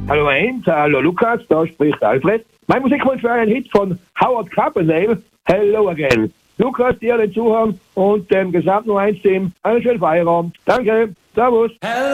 Hallo Heinz, hallo Lukas, da spricht Alfred. Mein Musikwunsch wäre ein Hit von Howard Carpendale, Hello Again. Lukas, dir den Zuhören und dem gesamten Heinz-Team einen schönen Feierabend. Danke, servus.